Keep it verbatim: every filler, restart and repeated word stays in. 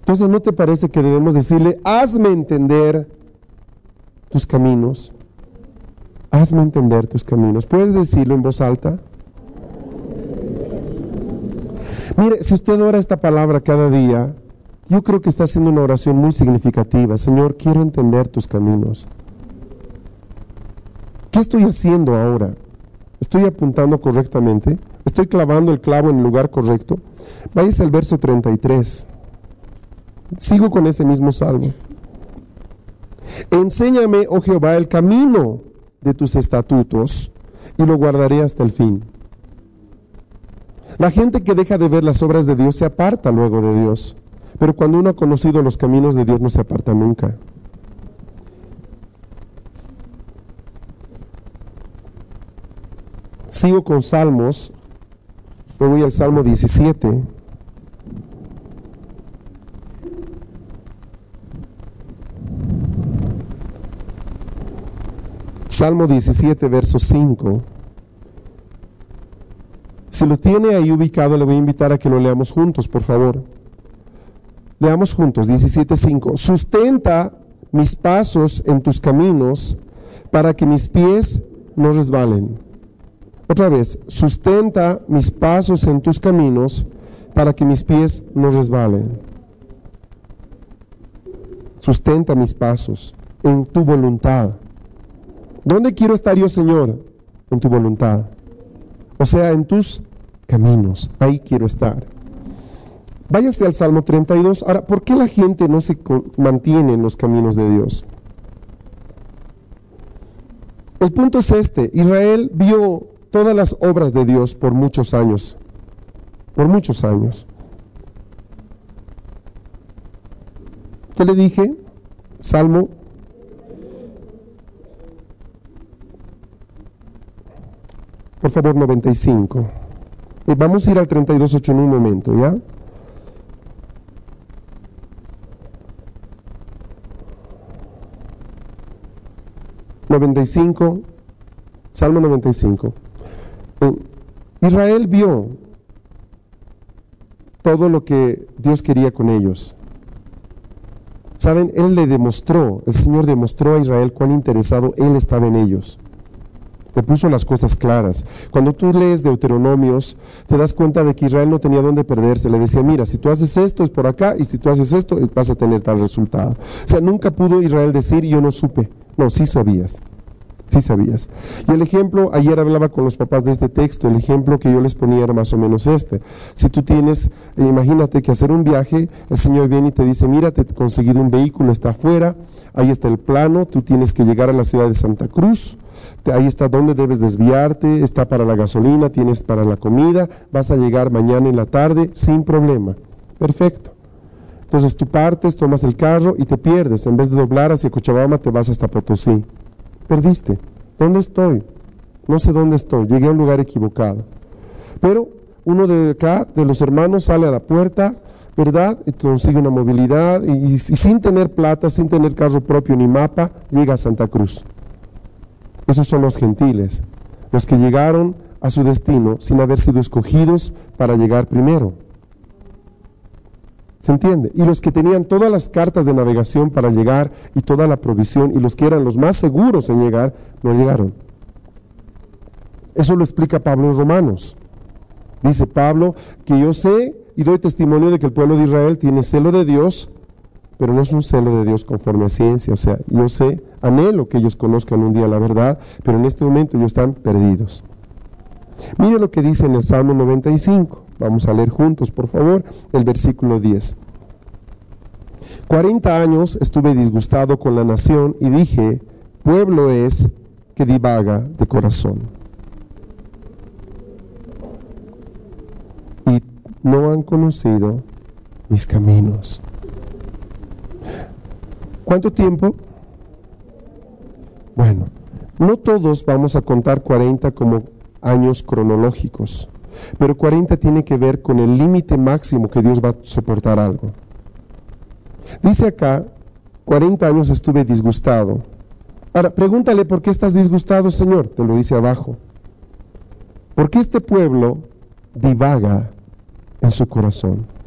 Entonces, ¿no te parece que debemos decirle, hazme entender tus caminos? Hazme entender tus caminos. ¿Puedes decirlo en voz alta? Mire, si usted ora esta palabra cada día, yo creo que está haciendo una oración muy significativa. Señor, quiero entender tus caminos. ¿Qué estoy haciendo ahora? ¿Estoy apuntando correctamente? ¿Estoy clavando el clavo en el lugar correcto? Váyase al verso treinta y tres. Sigo con ese mismo salmo. Enséñame, oh Jehová, el camino de tus estatutos y lo guardaré hasta el fin. La gente que deja de ver las obras de Dios se aparta luego de Dios, pero cuando uno ha conocido los caminos de Dios no se aparta nunca. Sigo con salmos, me voy al Salmo diecisiete. Salmo diecisiete, verso cinco. Si lo tiene ahí ubicado, le voy a invitar a que lo leamos juntos, por favor. Leamos juntos, diecisiete cinco. Sustenta mis pasos en tus caminos, para que mis pies no resbalen. Otra vez, sustenta mis pasos en tus caminos, para que mis pies no resbalen. Sustenta mis pasos en tu voluntad. ¿Dónde quiero estar yo, Señor? En tu voluntad. O sea, en tus caminos. Ahí quiero estar. Váyase al Salmo treinta y dos. Ahora, ¿por qué la gente no se mantiene en los caminos de Dios? El punto es este. Israel vio todas las obras de Dios por muchos años. Por muchos años. ¿Qué le dije? Salmo. Por favor, noventa y cinco. Eh, vamos a ir al treinta y dos ocho en un momento, ¿ya? noventa y cinco, Salmo noventa y cinco. Eh, Israel vio todo lo que Dios quería con ellos. ¿Saben? Él le demostró, el Señor demostró a Israel cuán interesado Él estaba en ellos. Le puso las cosas claras. Cuando tú lees Deuteronomios, te das cuenta de que Israel no tenía dónde perderse. Le decía, mira, si tú haces esto es por acá, y si tú haces esto vas a tener tal resultado. O sea, nunca pudo Israel decir, yo no supe. No, sí sabías. Sí sabías. Y el ejemplo, ayer hablaba con los papás de este texto, el ejemplo que yo les ponía era más o menos este. Si tú tienes, eh, imagínate que hacer un viaje, el Señor viene y te dice, mira, te he conseguido un vehículo, está afuera, ahí está el plano, tú tienes que llegar a la ciudad de Santa Cruz, te, ahí está donde debes desviarte, está para la gasolina, tienes para la comida, vas a llegar mañana en la tarde sin problema. Perfecto. Entonces tú partes, tomas el carro y te pierdes. En vez de doblar hacia Cochabamba, te vas hasta Potosí. Perdiste. ¿Dónde estoy? No sé dónde estoy. Llegué a un lugar equivocado. Pero uno de acá, de los hermanos, sale a la puerta, ¿verdad? Y consigue una movilidad y, y, y sin tener plata, sin tener carro propio ni mapa, llega a Santa Cruz. Esos son los gentiles, los que llegaron a su destino sin haber sido escogidos para llegar primero. ¿Se entiende? Y los que tenían todas las cartas de navegación para llegar y toda la provisión y los que eran los más seguros en llegar, no llegaron. Eso lo explica Pablo en Romanos. Dice Pablo que yo sé y doy testimonio de que el pueblo de Israel tiene celo de Dios, pero no es un celo de Dios conforme a ciencia. O sea, yo sé, anhelo que ellos conozcan un día la verdad, pero en este momento ellos están perdidos. Mire lo que dice en el Salmo noventa y cinco. Vamos a leer juntos, por favor, el versículo diez. cuarenta años estuve disgustado con la nación y dije, pueblo es que divaga de corazón. Y no han conocido mis caminos. ¿Cuánto tiempo? Bueno, no todos vamos a contar cuarenta como años cronológicos, pero cuarenta tiene que ver con el límite máximo que Dios va a soportar algo. Dice acá, cuarenta años estuve disgustado. Ahora, pregúntale, ¿por qué estás disgustado, Señor? Te lo dice abajo. Porque este pueblo divaga en su corazón.